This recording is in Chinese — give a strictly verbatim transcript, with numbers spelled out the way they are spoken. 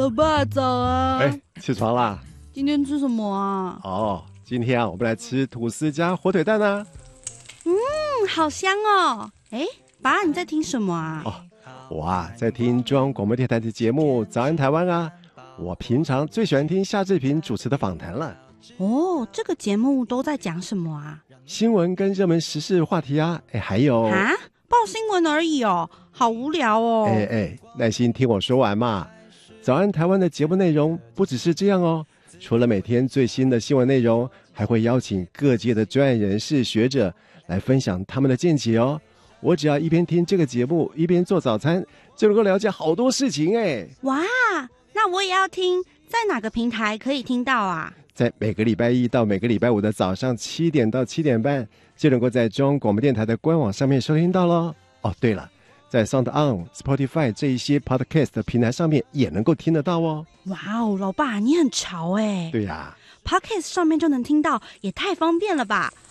老爸早啊！ 哎，起床啦！ 今天吃什么啊？ 哦，今天啊，我们来吃吐司加火腿蛋啊。 嗯，好香哦！哎，爸，你在听什么啊？ 哦，我啊在听中央广播电台的节目《早安台湾》啊。我平常最喜欢听夏志平主持的访谈了。 哦，这个节目都在讲什么啊？ 新闻跟热门时事话题啊，哎，还有啊，报新闻而已哦，好无聊哦。 哎哎，耐心听我说完嘛。早安台湾的节目内容不只是这样哦，除了每天最新的新闻内容，还会邀请各界的专业人士、学者来分享他们的见解哦。我只要一边听这个节目，一边做早餐，就能够了解好多事情哎。 哇，那我也要听，在哪个平台可以听到啊？ 在每个礼拜一到每个礼拜五的早上七点到七点半，就能够在中央广播电台的官网上面收听到咯。哦，对了，在 SoundOn、Spotify 这一些 Podcast 的平台上面也能够听得到哦。 哇哦，老爸，你很潮哎！ 对呀、 Podcast 上面就能听到，也太方便了吧！